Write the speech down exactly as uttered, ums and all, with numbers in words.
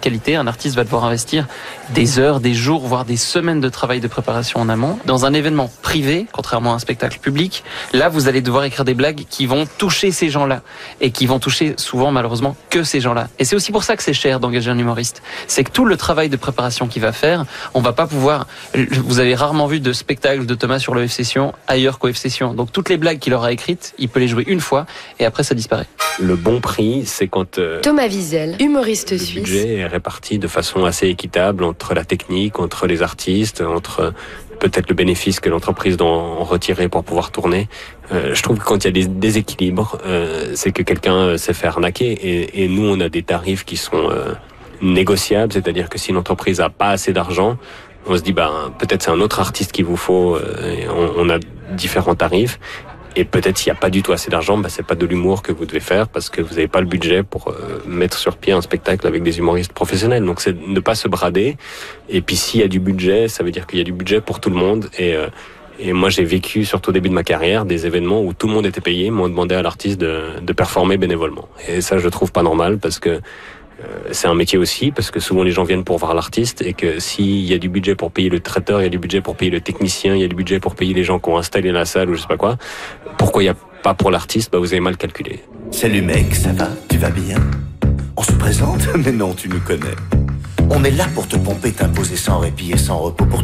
qualité, un artiste va devoir investir des heures, des jours, voire des semaines de travail de préparation en amont. Dans un événement privé, contrairement à un spectacle public, là, vous allez devoir écrire des blagues qui vont toucher ces gens-là et qui vont toucher souvent, malheureusement, que ces gens-là. Et c'est aussi pour ça que c'est cher d'engager un humoriste. C'est que tout le travail de préparation qu'il va faire, on va pas pouvoir... Vous avez rarement vu de spectacle de Thomas sur le F Session ailleurs qu'au F Session. Donc toutes les blagues qu'il aura écrites, il peut les jouer une fois et après ça disparaît. Le bon prix, c'est quand euh, Thomas Wiesel, humoriste le suisse. budget est réparti de façon assez équitable entre la technique, entre les artistes, entre peut-être le bénéfice que l'entreprise doit en retirer pour pouvoir tourner. Euh, je trouve que quand il y a des déséquilibres, euh, c'est que quelqu'un s'est fait arnaquer. Et, et nous, on a des tarifs qui sont euh, négociables, c'est-à-dire que si une entreprise a pas assez d'argent, on se dit ben peut-être c'est un autre artiste qu'il vous faut. Euh, et on, on a différents tarifs. Et peut-être s'il n'y a pas du tout assez d'argent, bah, c'est pas de l'humour que vous devez faire parce que vous n'avez pas le budget pour euh, mettre sur pied un spectacle avec des humoristes professionnels. Donc c'est ne pas se brader. Et puis s'il y a du budget, ça veut dire qu'il y a du budget pour tout le monde. Et, euh, et moi j'ai vécu, surtout au début de ma carrière, des événements où tout le monde était payé, mais on demandait à l'artiste de, de performer bénévolement. Et ça je trouve pas normal parce que Euh, c'est un métier aussi, parce que souvent les gens viennent pour voir l'artiste et que s'il y a du budget pour payer le traiteur, il y a du budget pour payer le technicien, il y a du budget pour payer les gens qui ont installé la salle ou je sais pas quoi, pourquoi il n'y a pas pour l'artiste? Bah vous avez mal calculé. Salut mec, ça va? Tu vas bien? On se présente? Mais non, tu nous connais. On est là pour te pomper, t'imposer sans répit et sans repos, pour